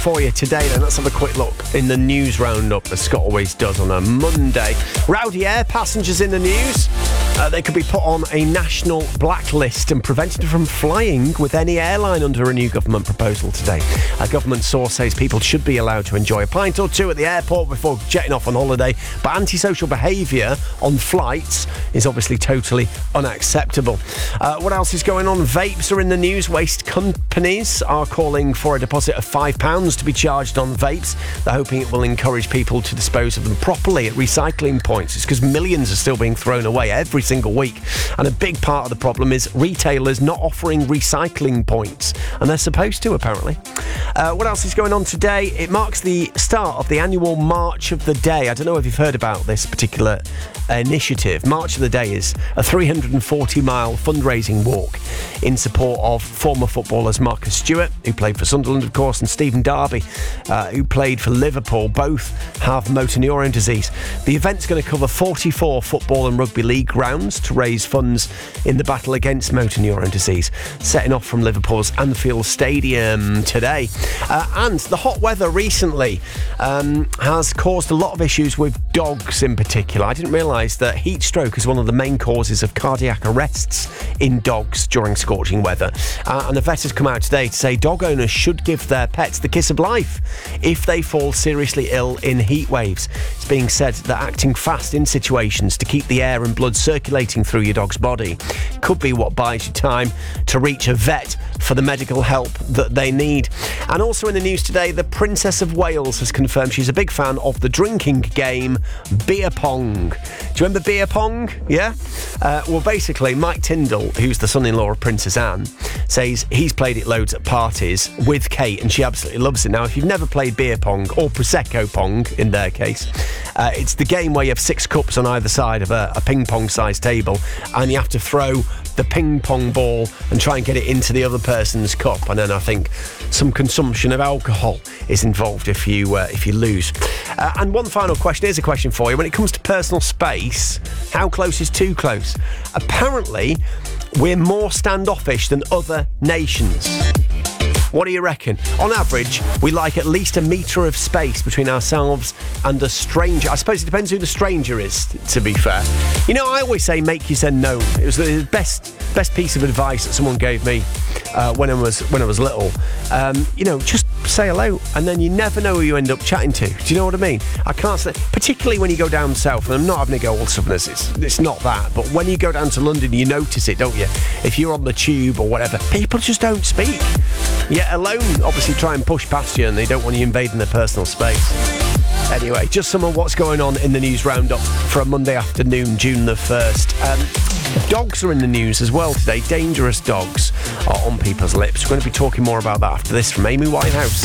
for you today, then let's have a quick look in the news roundup, as Scott always does on a Monday. Rowdy air passengers in the news. They could be put on a national blacklist and prevented from flying with any airline under a new government proposal today. A government source says people should be allowed to enjoy a pint or two at the airport before jetting off on holiday, but antisocial behaviour on flights is obviously totally unacceptable. What else is going on? Vapes are in the news. Waste companies are calling for a deposit of £5 to be charged on vapes. They're hoping it will encourage people to dispose of them properly at recycling points. It's because millions are still being thrown away every single week, and a big part of the problem is retailers not offering recycling points, and they're supposed to, apparently. What else is going on today? It marks the start of the annual March of the Day. I don't know if you've heard about this particular initiative. March of the Day is a 340-mile fundraising walk in support of former footballers Marcus Stewart, who played for Sunderland, of course, and Stephen Darby, who played for Liverpool. Both have motor neurone disease. The event's going to cover 44 football and rugby league grounds to raise funds in the battle against motor neurone disease, setting off from Liverpool's Anfield Stadium today. And the hot weather recently has caused a lot of issues with dogs in particular. I didn't realise that heat stroke is one of the main causes of cardiac arrests in dogs during scorching weather. And the vet has come out today to say dog owners should give their pets the kiss of life if they fall seriously ill in heat waves. It's being said that acting fast in situations to keep the air and blood circulating through your dog's body could be what buys you time to reach a vet for the medical help that they need. And also in the news today, the Princess of Wales has confirmed she's a big fan of the drinking game beer pong. Do you remember beer pong? Yeah? Well, basically, Mike Tyndall, who's the son-in-law of Princess Anne, says he's played it loads at parties with Kate, and she absolutely loves it. Now, if you've never played beer pong, or Prosecco pong in their case, it's the game where you have 6 cups on either side of a ping-pong-sized table, and you have to throw the ping-pong ball and try and get it into the other person's cup, and then I think some consumption of alcohol is involved if you lose. And one final question, here's a question for you. When it comes to personal space, how close is too close? Apparently, we're more standoffish than other nations. What do you reckon? On average, we like at least a metre of space between ourselves and a stranger. I suppose it depends who the stranger is, to be fair. You know, I always say make yourself known. It was the best piece of advice that someone gave me when I was little. You know, just say hello, and then you never know who you end up chatting to. Do you know what I mean? I can't say, particularly when you go down south, and I'm not having to go all southerners, it's not that, but when you go down to London, you notice it, don't you? If you're on the tube or whatever, people just don't speak. Yet alone, obviously, try and push past you, and they don't want you invading their personal space. Anyway, just some of what's going on in the news roundup for a Monday afternoon, June the 1st. Dogs are in the news as well today. Dangerous dogs are on people's lips. We're going to be talking more about that after this from Amy Winehouse.